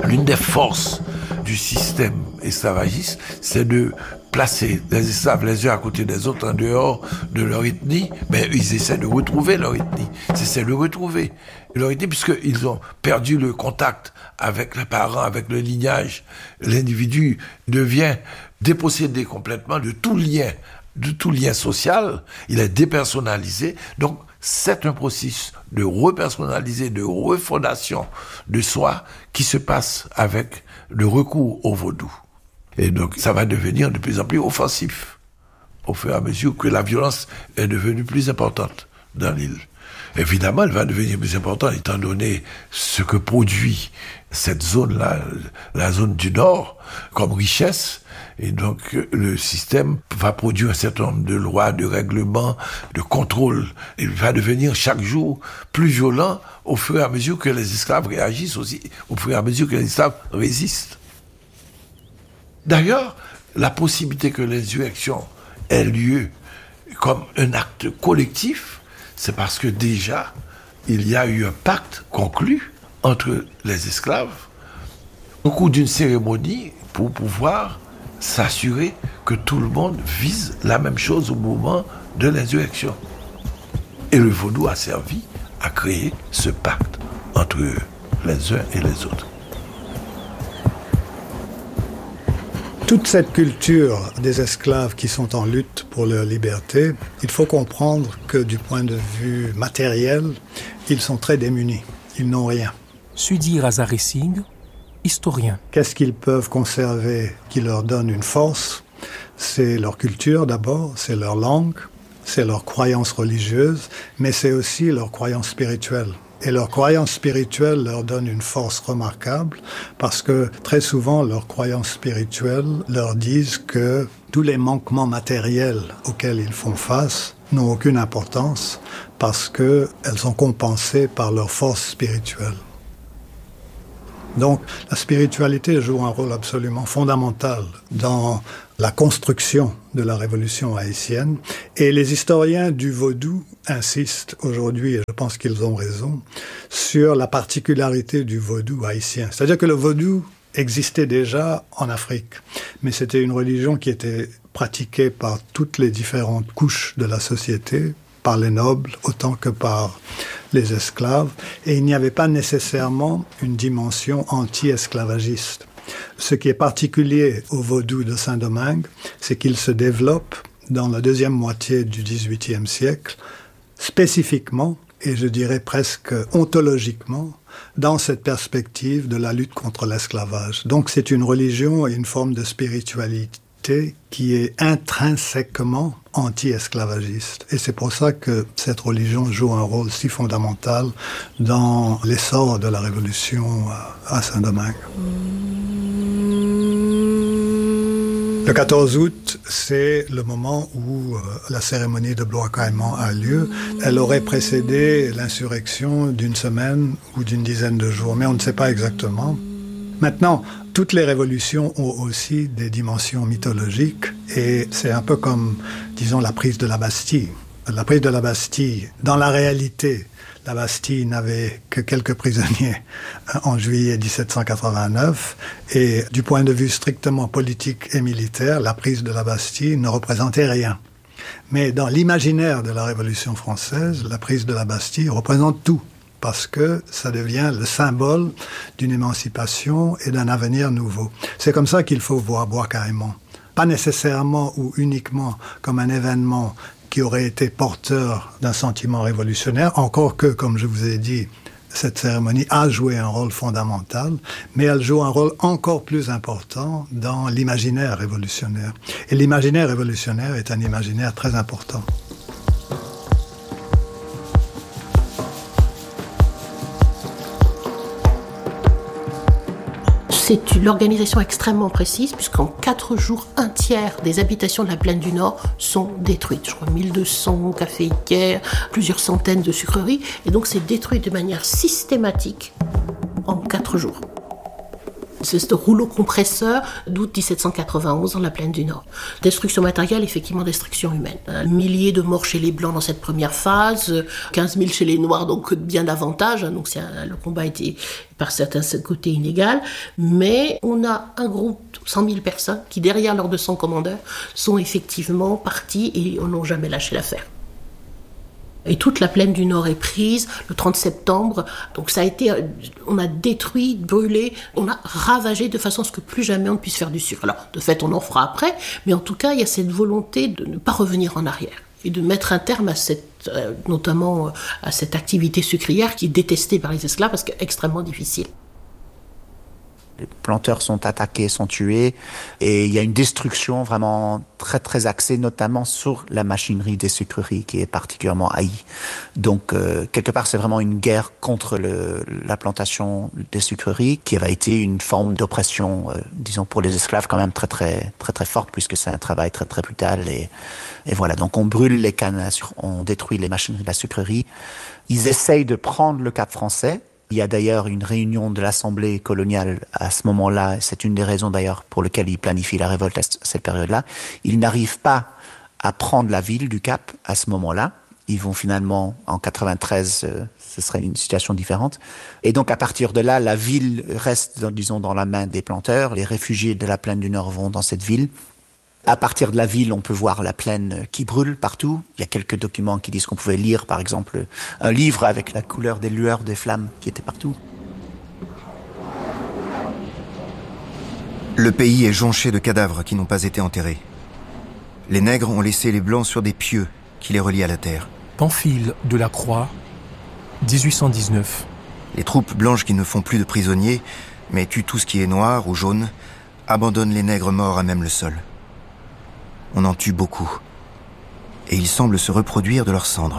L'une des forces du système esclavagiste, c'est de placer les esclaves les uns à côté des autres en dehors de leur ethnie, mais ils essaient de retrouver leur ethnie. Ils essaient de retrouver leur ethnie puisqu'ils ont perdu le contact avec les parents, avec le lignage. L'individu devient dépossédé complètement de tout lien social. Il est dépersonnalisé. Donc, c'est un processus de repersonnaliser, de refondation de soi qui se passe avec le recours au vaudou. Et donc, ça va devenir de plus en plus offensif au fur et à mesure que la violence est devenue plus importante dans l'île. Évidemment, elle va devenir plus importante étant donné ce que produit cette zone-là, la zone du Nord, comme richesse. Et donc, le système va produire un certain nombre de lois, de règlements, de contrôles. Il va devenir chaque jour plus violent au fur et à mesure que les esclaves réagissent aussi, au fur et à mesure que les esclaves résistent. D'ailleurs, la possibilité que l'insurrection ait lieu comme un acte collectif, c'est parce que déjà, il y a eu un pacte conclu entre les esclaves au cours d'une cérémonie pour pouvoir s'assurer que tout le monde vise la même chose au moment de l'insurrection. Et le vaudou a servi à créer ce pacte entre les uns et les autres. Toute cette culture des esclaves qui sont en lutte pour leur liberté, il faut comprendre que du point de vue matériel, ils sont très démunis. Ils n'ont rien. Sudi Razare Singh, historien. Qu'est-ce qu'ils peuvent conserver qui leur donne une force ? C'est leur culture d'abord, c'est leur langue, c'est leur croyance religieuse, mais c'est aussi leur croyance spirituelle. Et leur croyance spirituelle leur donne une force remarquable parce que très souvent, leurs croyances spirituelles leur disent que tous les manquements matériels auxquels ils font face n'ont aucune importance parce qu'elles sont compensées par leur force spirituelle. Donc, la spiritualité joue un rôle absolument fondamental dans la construction de la révolution haïtienne. Et les historiens du vaudou insistent aujourd'hui, et je pense qu'ils ont raison, sur la particularité du vaudou haïtien. C'est-à-dire que le vaudou existait déjà en Afrique, mais c'était une religion qui était pratiquée par toutes les différentes couches de la société, par les nobles autant que par les esclaves, et il n'y avait pas nécessairement une dimension anti-esclavagiste. Ce qui est particulier au vaudou de Saint-Domingue, c'est qu'il se développe dans la deuxième moitié du XVIIIe siècle, spécifiquement, et je dirais presque ontologiquement, dans cette perspective de la lutte contre l'esclavage. Donc c'est une religion et une forme de spiritualité qui est intrinsèquement anti-esclavagiste. Et c'est pour ça que cette religion joue un rôle si fondamental dans l'essor de la révolution à Saint-Domingue. Le 14 août, c'est le moment où la cérémonie de Blois Caïman a lieu. Elle aurait précédé l'insurrection d'une semaine ou d'une dizaine de jours, mais on ne sait pas exactement. Maintenant, toutes les révolutions ont aussi des dimensions mythologiques et c'est un peu comme, disons, la prise de la Bastille. La prise de la Bastille, dans la réalité, la Bastille n'avait que quelques prisonniers en juillet 1789 et du point de vue strictement politique et militaire, la prise de la Bastille ne représentait rien. Mais dans l'imaginaire de la Révolution française, la prise de la Bastille représente tout, parce que ça devient le symbole d'une émancipation et d'un avenir nouveau. C'est comme ça qu'il faut voir Blois Caïman. Pas nécessairement ou uniquement comme un événement qui aurait été porteur d'un sentiment révolutionnaire, encore que, comme je vous ai dit, cette cérémonie a joué un rôle fondamental, mais elle joue un rôle encore plus important dans l'imaginaire révolutionnaire. Et l'imaginaire révolutionnaire est un imaginaire très important. C'est une organisation extrêmement précise, puisqu'en 4 jours, un tiers des habitations de la plaine du Nord sont détruites. Je crois 1200 cafés-icaires, plusieurs centaines de sucreries. Et donc c'est détruit de manière systématique en 4 jours. C'est ce rouleau compresseur d'août 1791 dans la plaine du Nord. Destruction matérielle, effectivement, destruction humaine. 1 millier de morts chez les Blancs dans cette première phase, 15 000 chez les Noirs, donc bien davantage. Donc le combat était par certains côtés inégal. Mais on a un groupe de 100 000 personnes qui, derrière leurs 200 commandeurs, sont effectivement partis et n'ont jamais lâché l'affaire. Et toute la plaine du Nord est prise le 30 septembre. Donc on a détruit, brûlé, on a ravagé de façon à ce que plus jamais on ne puisse faire du sucre. Alors, de fait, on en fera après, mais en tout cas, il y a cette volonté de ne pas revenir en arrière et de mettre un terme à notamment à cette activité sucrière qui est détestée par les esclaves parce qu'elle est extrêmement difficile. Les planteurs sont attaqués, sont tués, et il y a une destruction vraiment très très axée, notamment sur la machinerie des sucreries, qui est particulièrement haïe. Donc quelque part, c'est vraiment une guerre contre la plantation des sucreries, qui avait été une forme d'oppression, disons pour les esclaves quand même très très très très forte, puisque c'est un travail très très brutal. Et voilà, donc on brûle les cannes, on détruit les machineries de la sucrerie. Ils essayent de prendre le Cap français. Il y a d'ailleurs une réunion de l'Assemblée coloniale à ce moment-là. C'est une des raisons d'ailleurs pour lesquelles ils planifient la révolte à cette période-là. Ils n'arrivent pas à prendre la ville du Cap à ce moment-là. Ils vont finalement, en 93, ce serait une situation différente. Et donc à partir de là, la ville reste, disons, dans la main des planteurs. Les réfugiés de la plaine du Nord vont dans cette ville. À partir de la ville, on peut voir la plaine qui brûle partout. Il y a quelques documents qui disent qu'on pouvait lire, par exemple, un livre avec la couleur des lueurs des flammes qui étaient partout. Le pays est jonché de cadavres qui n'ont pas été enterrés. Les nègres ont laissé les blancs sur des pieux qui les relient à la terre. Pamphile de la Croix, 1819. Les troupes blanches qui ne font plus de prisonniers, mais tuent tout ce qui est noir ou jaune, abandonnent les nègres morts à même le sol. On en tue beaucoup. Et ils semblent se reproduire de leurs cendres.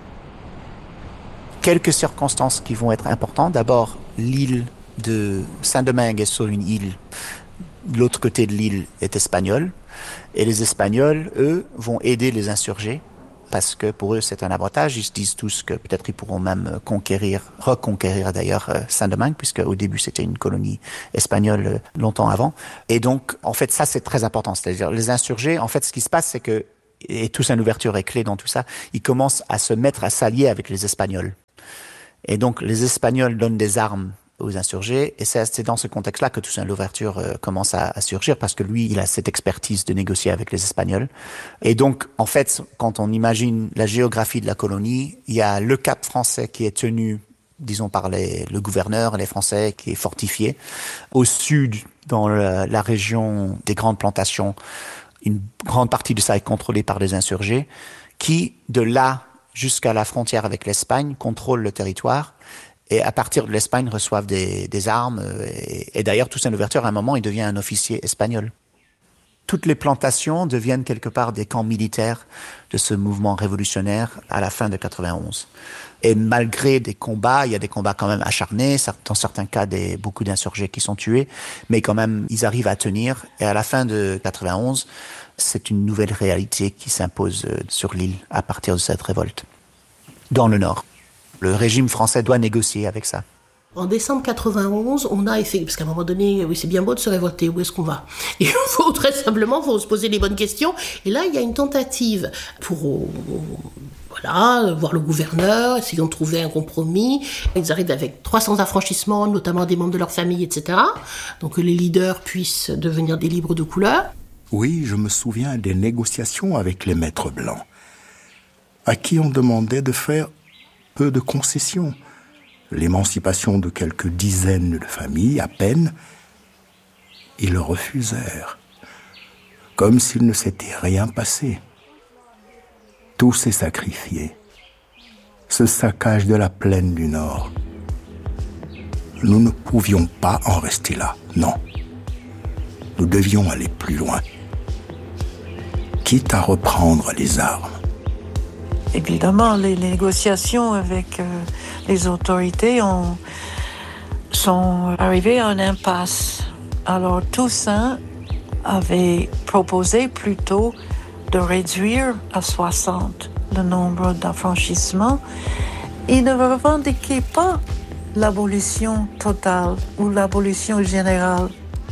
Quelques circonstances qui vont être importantes. D'abord, l'île de Saint-Domingue est sur une île. L'autre côté de l'île est espagnole. Et les Espagnols, eux, vont aider les insurgés. Parce que pour eux, c'est un avantage. Ils se disent tous que peut-être ils pourront même reconquérir d'ailleurs Saint-Domingue, puisque au début, c'était une colonie espagnole longtemps avant. Et donc, en fait, ça, c'est très important. C'est-à-dire, les insurgés, en fait, ce qui se passe, c'est que, et Toussaint Louverture est clé dans tout ça, ils commencent à se mettre à s'allier avec les Espagnols. Et donc, les Espagnols donnent des armes aux insurgés, et c'est dans ce contexte-là que Toussaint Louverture commence à surgir, parce que lui, il a cette expertise de négocier avec les Espagnols. Et donc, en fait, quand on imagine la géographie de la colonie, il y a le Cap français qui est tenu, disons, par le gouverneur, les Français, qui est fortifié. Au sud, dans la région des grandes plantations, une grande partie de ça est contrôlée par les insurgés, qui, de là jusqu'à la frontière avec l'Espagne, contrôlent le territoire. Et à partir de l'Espagne, reçoivent des armes. Et d'ailleurs, Toussaint Louverture, à un moment, il devient un officier espagnol. Toutes les plantations deviennent quelque part des camps militaires de ce mouvement révolutionnaire à la fin de 91. Et malgré des combats, il y a des combats quand même acharnés, dans certains cas, beaucoup d'insurgés qui sont tués, mais quand même, ils arrivent à tenir. Et à la fin de 91, c'est une nouvelle réalité qui s'impose sur l'île à partir de cette révolte, dans le Nord. Le régime français doit négocier avec ça. En décembre 91, on a effet, parce qu'à un moment donné, oui, c'est bien beau de se révolter, où est-ce qu'on va? Il faut très simplement, se poser les bonnes questions. Et là, il y a une tentative pour, voir le gouverneur, essayons de trouver un compromis. Ils arrivent avec 300 affranchissements, notamment des membres de leur famille, etc. Donc que les leaders puissent devenir des libres de couleur. Oui, je me souviens des négociations avec les maîtres blancs, à qui on demandait de faire peu de concessions. L'émancipation de quelques dizaines de familles, à peine, ils le refusèrent, comme s'il ne s'était rien passé. Tout s'est sacrifié. Ce saccage de la plaine du Nord. Nous ne pouvions pas en rester là, non. Nous devions aller plus loin, quitte à reprendre les armes. Évidemment, les négociations avec les autorités sont arrivées à une impasse. Alors Toussaint avait proposé plutôt de réduire à 60 le nombre d'affranchissements. Il ne revendiquait pas l'abolition totale ou l'abolition générale?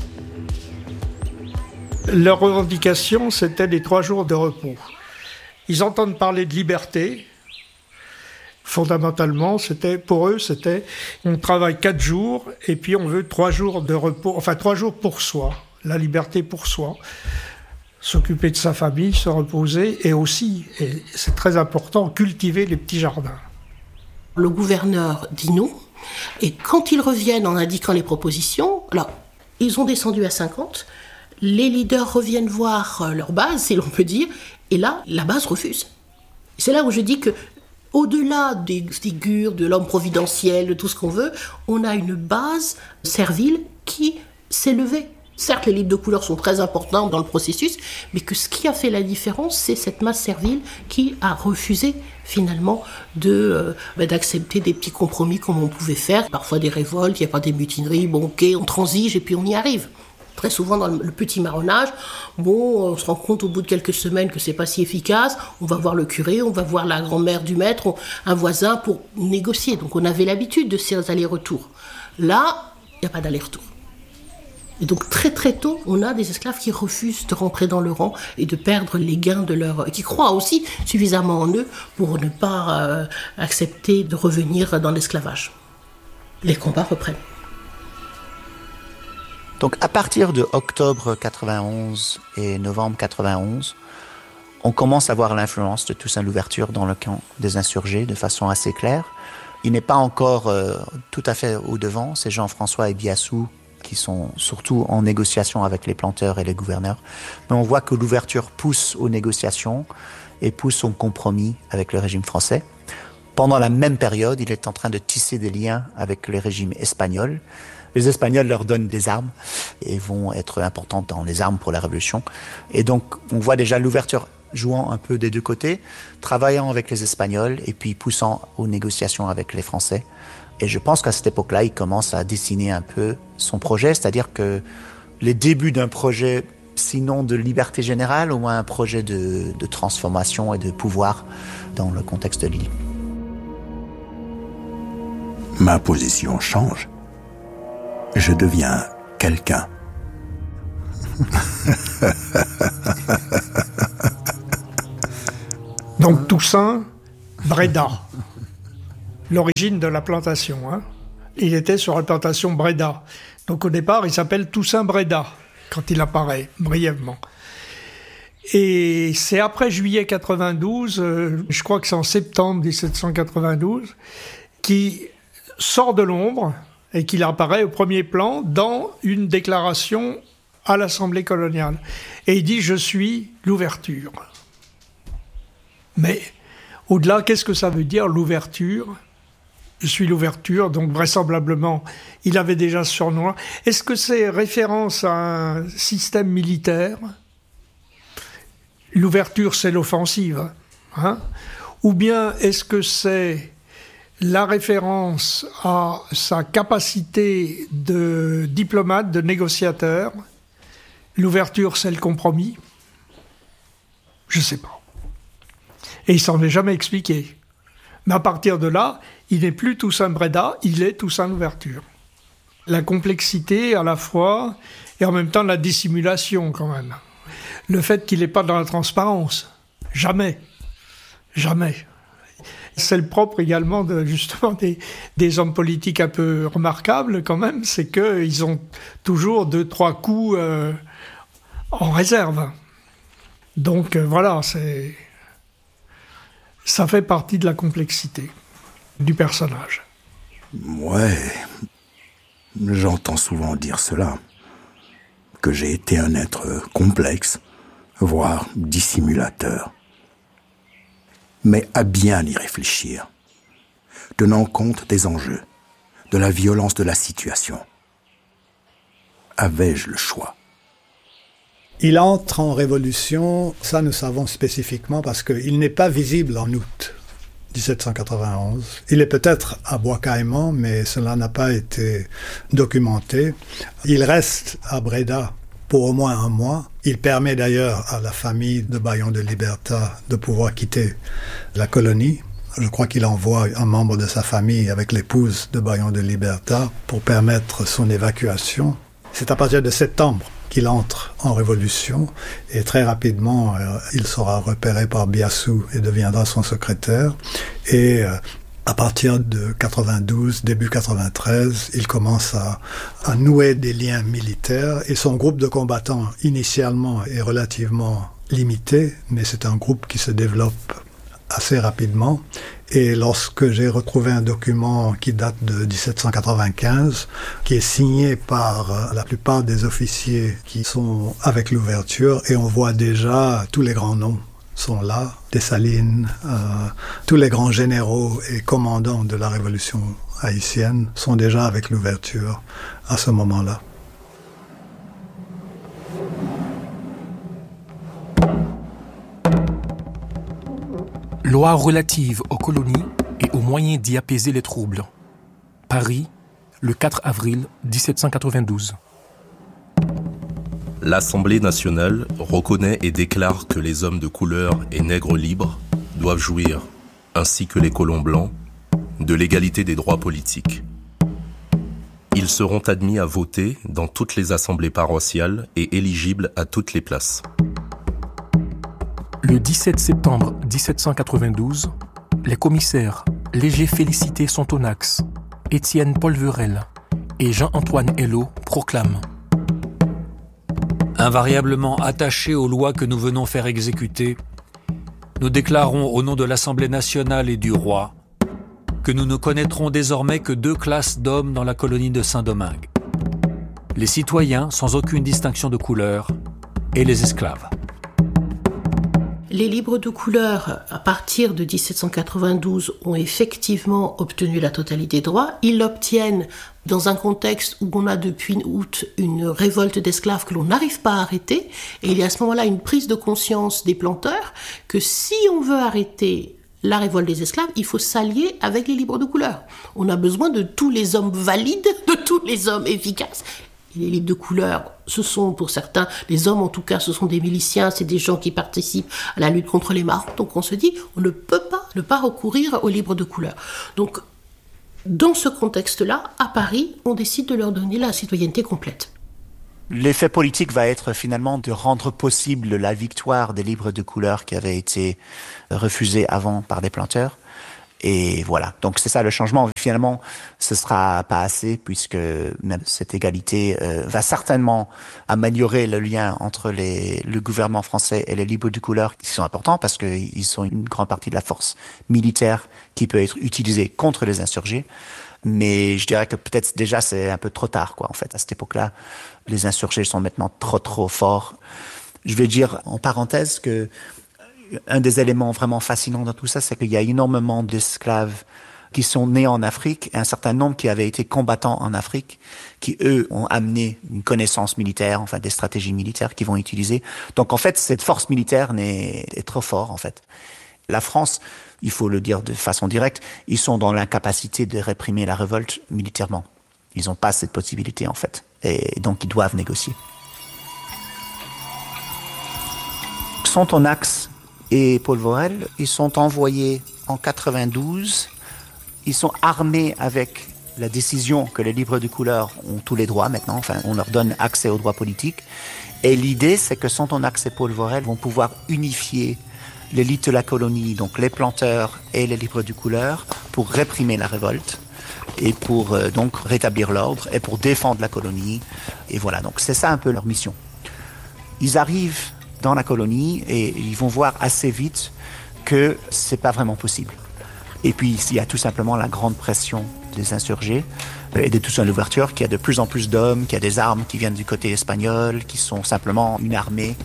Leur revendication, c'était les 3 jours de repos. Ils entendent parler de liberté. Fondamentalement, pour eux, on travaille 4 jours et puis on veut 3 jours de repos, enfin 3 jours pour soi, la liberté pour soi, s'occuper de sa famille, se reposer et aussi, et c'est très important, cultiver les petits jardins. Le gouverneur dit non et quand ils reviennent en indiquant les propositions, alors ils ont descendu à 50, les leaders reviennent voir leur base, si l'on peut dire, et là, la base refuse. C'est là où je dis que au-delà des figures, de l'homme providentiel, de tout ce qu'on veut, on a une base servile qui s'est levée. Certes, les livres de couleur sont très importants dans le processus, mais que ce qui a fait la différence, c'est cette masse servile qui a refusé finalement d'accepter des petits compromis comme on pouvait faire. Parfois des révoltes, il n'y a pas des mutineries, bon ok, on transige et puis on y arrive. Très souvent dans le petit marronnage, on se rend compte au bout de quelques semaines que c'est pas si efficace, on va voir le curé, on va voir la grand-mère du maître, un voisin pour négocier. Donc on avait l'habitude de ces allers-retours. Là, il n'y a pas d'aller-retour. Et donc très très tôt, on a des esclaves qui refusent de rentrer dans le rang et de perdre les gains de leur... qui croient aussi suffisamment en eux pour ne pas accepter de revenir dans l'esclavage. Les combats reprennent. Donc à partir de octobre 91 et novembre 91, on commence à voir l'influence de Toussaint Louverture dans le camp des insurgés de façon assez claire. Il n'est pas encore tout à fait au devant, c'est Jean-François et Biassou qui sont surtout en négociation avec les planteurs et les gouverneurs. Mais on voit que Louverture pousse aux négociations et pousse au compromis avec le régime français. Pendant la même période, il est en train de tisser des liens avec le régime espagnol. Les Espagnols leur donnent des armes et vont être importantes dans les armes pour la Révolution. Et donc, on voit déjà l'ouverture jouant un peu des deux côtés, travaillant avec les Espagnols et puis poussant aux négociations avec les Français. Et je pense qu'à cette époque-là, il commence à dessiner un peu son projet, c'est-à-dire que les débuts d'un projet, sinon de liberté générale, au moins un projet de transformation et de pouvoir dans le contexte de l'île. Ma position change. Je deviens quelqu'un. Donc Toussaint Bréda, l'origine de la plantation. Il était sur la plantation Bréda. Donc au départ, il s'appelle Toussaint Bréda, quand il apparaît, brièvement. Et c'est après juillet 92, je crois que c'est en septembre 1792, qu'il sort de l'ombre et qu'il apparaît au premier plan dans une déclaration à l'Assemblée coloniale. Et il dit « Je suis l'ouverture ». Mais au-delà, qu'est-ce que ça veut dire, l'ouverture ? Je suis l'ouverture, donc vraisemblablement, il avait déjà ce surnom. Est-ce que c'est référence à un système militaire ? L'ouverture, c'est l'offensive. Ou bien est-ce que c'est la référence à sa capacité de diplomate, de négociateur? L'ouverture, c'est le compromis? Je ne sais pas. Et il s'en est jamais expliqué. Mais à partir de là, il n'est plus Toussaint Bréda, il est Toussaint Louverture. La complexité à la fois, et en même temps la dissimulation quand même. Le fait qu'il n'est pas dans la transparence. Jamais. Jamais. C'est le propre également justement des hommes politiques un peu remarquables quand même, c'est qu'ils ont toujours 2-3 coups en réserve. Donc voilà, ça fait partie de la complexité du personnage. Ouais, j'entends souvent dire cela, que j'ai été un être complexe, voire dissimulateur. Mais à bien y réfléchir, tenant compte des enjeux, de la violence de la situation. Avais-je le choix ? Il entre en révolution, ça nous savons spécifiquement parce qu'il n'est pas visible en août 1791. Il est peut-être à Bois-Caïman, mais cela n'a pas été documenté. Il reste à Bréda pour au moins un mois. Il permet d'ailleurs à la famille de Bayon de Liberta de pouvoir quitter la colonie Je crois qu'il envoie un membre de sa famille avec l'épouse de Bayon de Liberta pour permettre son évacuation. C'est à partir de septembre qu'il entre en révolution et très rapidement, il sera repéré par Biassou et deviendra son secrétaire. Et à partir de 92, début 93, il commence à nouer des liens militaires et son groupe de combattants initialement est relativement limité, mais c'est un groupe qui se développe assez rapidement. Et lorsque j'ai retrouvé un document qui date de 1795, qui est signé par la plupart des officiers qui sont avec l'ouverture, et on voit déjà tous les grands noms sont là, Dessalines, tous les grands généraux et commandants de la révolution haïtienne sont déjà avec l'ouverture à ce moment-là. Loi relative aux colonies et aux moyens d'y apaiser les troubles. Paris, le 4 avril 1792. L'Assemblée nationale reconnaît et déclare que les hommes de couleur et nègres libres doivent jouir, ainsi que les colons blancs, de l'égalité des droits politiques. Ils seront admis à voter dans toutes les assemblées paroissiales et éligibles à toutes les places. Le 17 septembre 1792, les commissaires Léger-Félicité Sontonax, Étienne Polverel et Jean-Antoine Hello proclament: invariablement attachés aux lois que nous venons faire exécuter, nous déclarons au nom de l'Assemblée nationale et du roi que nous ne connaîtrons désormais que 2 classes d'hommes dans la colonie de Saint-Domingue: les citoyens sans aucune distinction de couleur et les esclaves. Les libres de couleur, à partir de 1792, ont effectivement obtenu la totalité des droits. Ils l'obtiennent dans un contexte où on a depuis août une révolte d'esclaves que l'on n'arrive pas à arrêter. Et il y a à ce moment-là une prise de conscience des planteurs que si on veut arrêter la révolte des esclaves, il faut s'allier avec les libres de couleur. On a besoin de tous les hommes valides, de tous les hommes efficaces. Et les libres de couleur, ce sont pour certains, les hommes en tout cas, ce sont des miliciens, c'est des gens qui participent à la lutte contre les marrons. Donc on se dit, on ne peut pas ne pas recourir aux libres de couleur. Donc dans ce contexte-là, à Paris, on décide de leur donner la citoyenneté complète. L'effet politique va être finalement de rendre possible la victoire des libres de couleur qui avaient été refusés avant par des planteurs. Et voilà, donc c'est ça le changement. Finalement, ce sera pas assez puisque même cette égalité va certainement améliorer le lien entre le gouvernement français et les libres de couleur qui sont importants parce qu'ils sont une grande partie de la force militaire qui peut être utilisée contre les insurgés. Mais je dirais que peut-être déjà c'est un peu trop tard, quoi. En fait, à cette époque-là, les insurgés sont maintenant trop forts. Je vais dire en parenthèse que un des éléments vraiment fascinants dans tout ça, c'est qu'il y a énormément d'esclaves qui sont nés en Afrique et un certain nombre qui avaient été combattants en Afrique, qui eux ont amené une connaissance militaire, enfin des stratégies militaires qu'ils vont utiliser. Donc en fait, cette force militaire est trop forte en fait. La France, il faut le dire de façon directe, ils sont dans l'incapacité de réprimer la révolte militairement. Ils n'ont pas cette possibilité en fait, et donc ils doivent négocier. Sontonax et Polverel, ils sont envoyés en 92. Ils sont armés avec la décision que les libres de couleur ont tous les droits maintenant. Enfin, on leur donne accès aux droits politiques. Et l'idée, c'est que Sontonax et Polverel vont pouvoir unifier l'élite de la colonie, donc les planteurs et les libres de couleur, pour réprimer la révolte et pour donc rétablir l'ordre et pour défendre la colonie. Et voilà, donc c'est ça un peu leur mission. Ils arrivent dans la colonie et ils vont voir assez vite que c'est pas vraiment possible. Et puis il y a tout simplement la grande pression des insurgés et de toute l'ouverture, qu'il y a de plus en plus d'hommes, qu'il y a des armes qui viennent du côté espagnol, qui sont simplement une armée.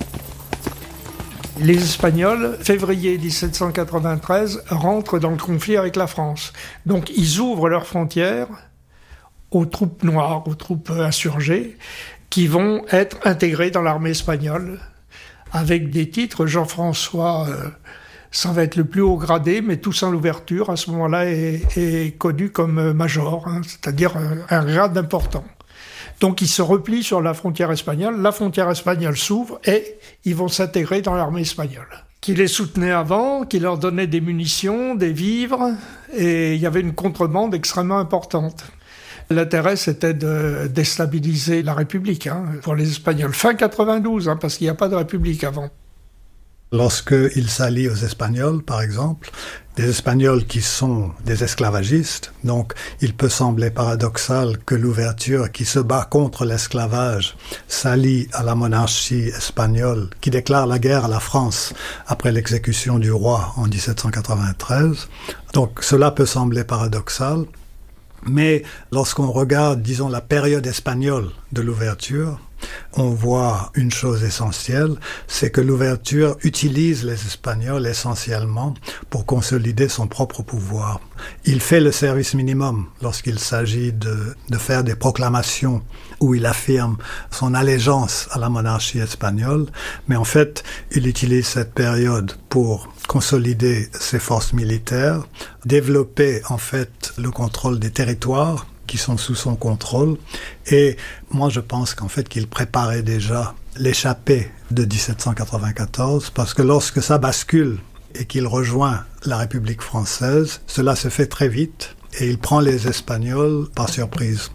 Les Espagnols, février 1793, rentrent dans le conflit avec la France. Donc ils ouvrent leurs frontières aux troupes noires, aux troupes insurgées, qui vont être intégrées dans l'armée espagnole, avec des titres. Jean-François, ça va être le plus haut gradé, mais Toussaint Louverture, à ce moment-là, est connu comme major, c'est-à-dire un grade important. Donc ils se replient sur la frontière espagnole s'ouvre et ils vont s'intégrer dans l'armée espagnole, qui les soutenaient avant, qui leur donnait des munitions, des vivres, et il y avait une contrebande extrêmement importante. L'intérêt, c'était de déstabiliser la République, pour les Espagnols. Fin 92, parce qu'il n'y a pas de République avant. Lorsqu'il s'allie aux Espagnols, par exemple, des Espagnols qui sont des esclavagistes, donc il peut sembler paradoxal que l'ouverture qui se bat contre l'esclavage s'allie à la monarchie espagnole qui déclare la guerre à la France après l'exécution du roi en 1793. Donc cela peut sembler paradoxal, mais lorsqu'on regarde, disons, la période espagnole de l'ouverture, on voit une chose essentielle, c'est que l'ouverture utilise les Espagnols essentiellement pour consolider son propre pouvoir. Il fait le service minimum lorsqu'il s'agit de faire des proclamations où il affirme son allégeance à la monarchie espagnole, mais en fait, il utilise cette période pour consolider ses forces militaires, développer en fait le contrôle des territoires qui sont sous son contrôle. Et moi, je pense qu'en fait, qu'il préparait déjà l'échappée de 1794, parce que lorsque ça bascule et qu'il rejoint la République française, cela se fait très vite et il prend les Espagnols par surprise.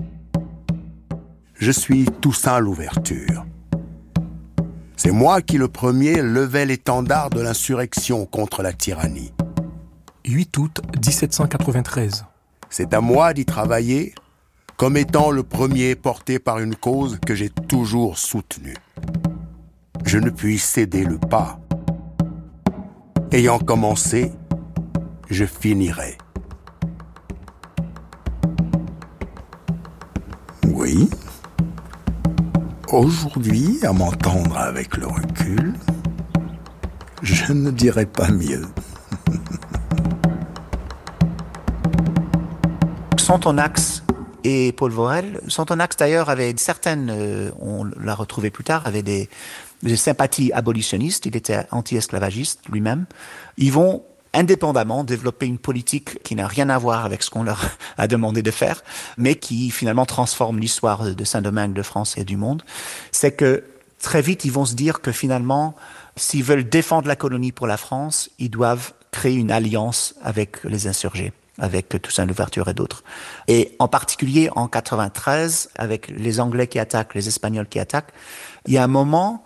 Je suis Toussaint Louverture. C'est moi qui, le premier, levai l'étendard de l'insurrection contre la tyrannie. 8 août 1793. C'est à moi d'y travailler, comme étant le premier porté par une cause que j'ai toujours soutenue. Je ne puis céder le pas. Ayant commencé, je finirai. Oui. Aujourd'hui, à m'entendre avec le recul, je ne dirais pas mieux. Sontonax et Paul Vorel. Sontonax, d'ailleurs, avait certaines, on l'a retrouvé plus tard, avait des sympathies abolitionnistes. Il était anti-esclavagiste lui-même. Ils vont indépendamment développer une politique qui n'a rien à voir avec ce qu'on leur a demandé de faire, mais qui finalement transforme l'histoire de Saint-Domingue, de France et du monde. C'est que très vite, ils vont se dire que finalement, s'ils veulent défendre la colonie pour la France, ils doivent créer une alliance avec les insurgés, avec Toussaint Louverture et d'autres. Et en particulier en 93, avec les Anglais qui attaquent, les Espagnols qui attaquent, il y a un moment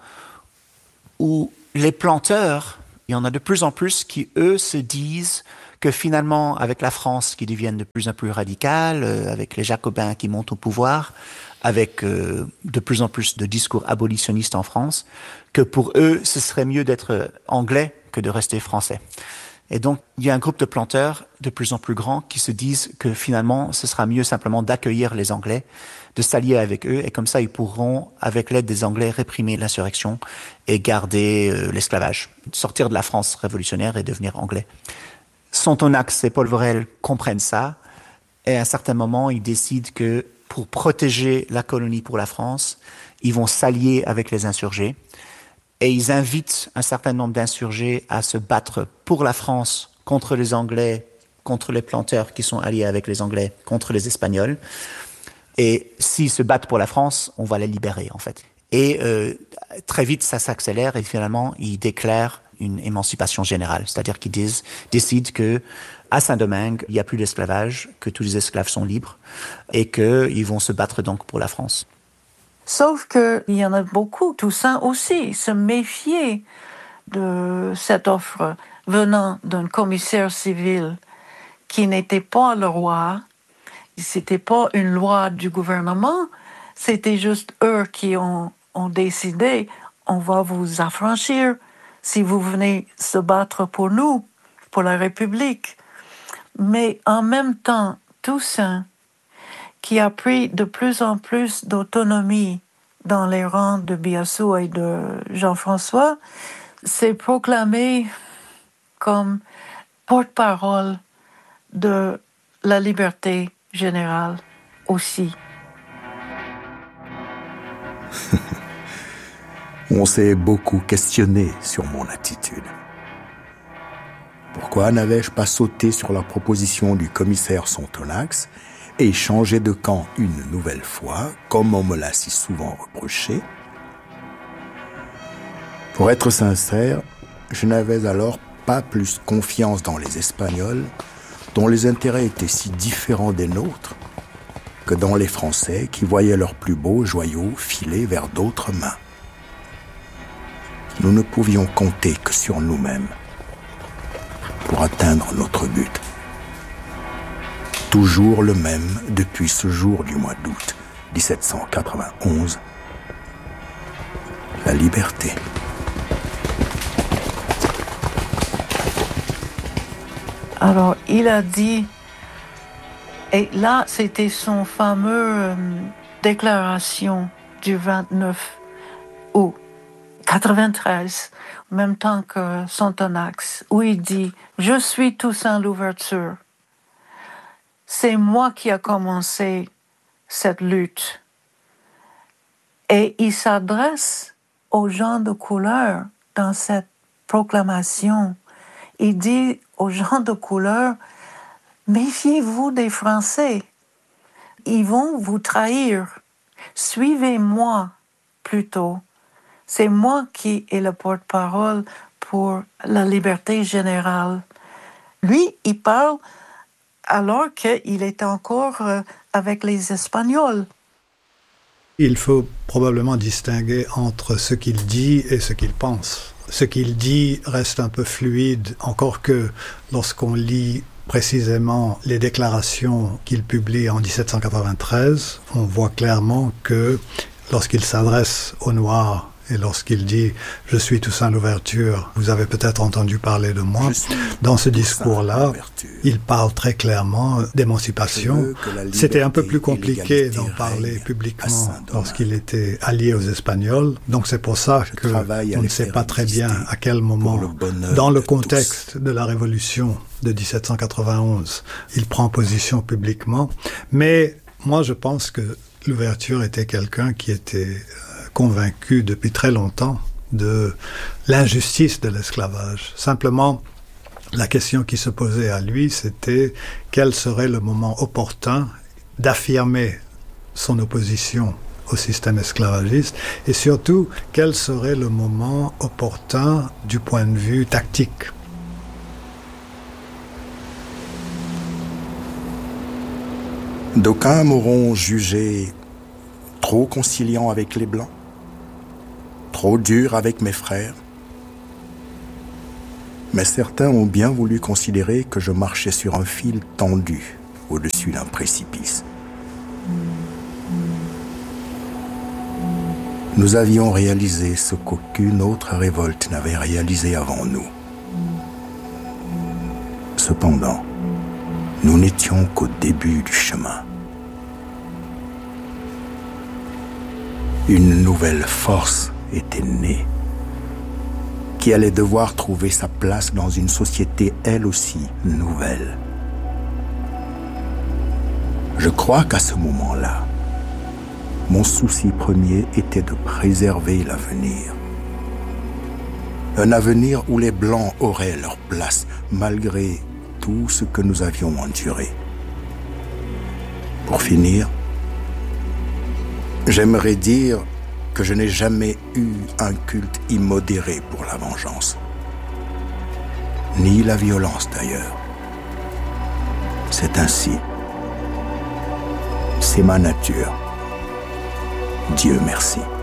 où les planteurs, il y en a de plus en plus qui, eux, se disent que finalement, avec la France qui devient de plus en plus radicale, avec les Jacobins qui montent au pouvoir, avec de plus en plus de discours abolitionnistes en France, que pour eux, ce serait mieux d'être anglais que de rester français. Et donc, il y a un groupe de planteurs de plus en plus grand qui se disent que finalement, ce sera mieux simplement d'accueillir les Anglais, de s'allier avec eux, et comme ça, ils pourront, avec l'aide des Anglais, réprimer l'insurrection et garder l'esclavage, sortir de la France révolutionnaire et devenir anglais. Sontonax et Paul Vorel comprennent ça, et à un certain moment, ils décident que pour protéger la colonie pour la France, ils vont s'allier avec les insurgés. Et ils invitent un certain nombre d'insurgés à se battre pour la France contre les Anglais, contre les planteurs qui sont alliés avec les Anglais, contre les Espagnols. Et s'ils se battent pour la France, on va les libérer, en fait. Et très vite, ça s'accélère et finalement, ils déclarent une émancipation générale. C'est-à-dire qu'ils décident que à Saint-Domingue, il n'y a plus d'esclavage, que tous les esclaves sont libres et qu'ils vont se battre donc pour la France. Sauf qu'il y en a beaucoup, Toussaint aussi, se méfier de cette offre venant d'un commissaire civil qui n'était pas le roi. C'était pas une loi du gouvernement, c'était juste eux qui ont décidé on va vous affranchir si vous venez se battre pour nous, pour la République. Mais en même temps, Toussaint, qui a pris de plus en plus d'autonomie dans les rangs de Biassou et de Jean-François, s'est proclamé comme porte-parole de la liberté générale aussi. On s'est beaucoup questionné sur mon attitude. Pourquoi n'avais-je pas sauté sur la proposition du commissaire Sontonax et changé de camp une nouvelle fois, comme on me l'a si souvent reproché? Pour être sincère, je n'avais alors pas plus confiance dans les Espagnols, dont les intérêts étaient si différents des nôtres, que dans les Français qui voyaient leurs plus beaux joyaux filer vers d'autres mains. Nous ne pouvions compter que sur nous-mêmes pour atteindre notre but. Toujours le même depuis ce jour du mois d'août 1791, la liberté. Alors, il a dit, et là, c'était son fameux déclaration du 29 août 93, en même temps que Sonthonax, où il dit « Je suis Toussaint Louverture. C'est moi qui a commencé cette lutte. » Et il s'adresse aux gens de couleur dans cette proclamation. Il dit aux gens de couleur, méfiez-vous des Français. Ils vont vous trahir. Suivez-moi plutôt. C'est moi qui ai le porte-parole pour la liberté générale. Lui, il parle alors qu'il est encore avec les Espagnols. Il faut probablement distinguer entre ce qu'il dit et ce qu'il pense. Ce qu'il dit reste un peu fluide, encore que lorsqu'on lit précisément les déclarations qu'il publie en 1793, on voit clairement que lorsqu'il s'adresse aux Noirs et lorsqu'il dit « Je suis Toussaint Louverture, vous avez peut-être entendu parler de moi », dans ce discours-là, il parle très clairement d'émancipation. C'était un peu plus compliqué d'en parler publiquement lorsqu'il était allié aux Espagnols. Donc c'est pour ça qu'on ne sait pas très bien à quel moment, dans le contexte de la Révolution de 1791, il prend position publiquement. Mais moi, je pense que Louverture était quelqu'un qui était convaincu depuis très longtemps de l'injustice de l'esclavage. Simplement, la question qui se posait à lui, c'était quel serait le moment opportun d'affirmer son opposition au système esclavagiste et surtout, quel serait le moment opportun du point de vue tactique. D'aucuns m'auront jugé trop conciliant avec les Blancs, trop dur avec mes frères. Mais certains ont bien voulu considérer que je marchais sur un fil tendu au-dessus d'un précipice. Nous avions réalisé ce qu'aucune autre révolte n'avait réalisé avant nous. Cependant, nous n'étions qu'au début du chemin. Une nouvelle force était née, qui allait devoir trouver sa place dans une société elle aussi nouvelle. Je crois qu'à ce moment-là, mon souci premier était de préserver l'avenir. Un avenir où les Blancs auraient leur place, malgré tout ce que nous avions enduré. Pour finir, j'aimerais dire que je n'ai jamais eu un culte immodéré pour la vengeance. Ni la violence d'ailleurs. C'est ainsi. C'est ma nature. Dieu merci.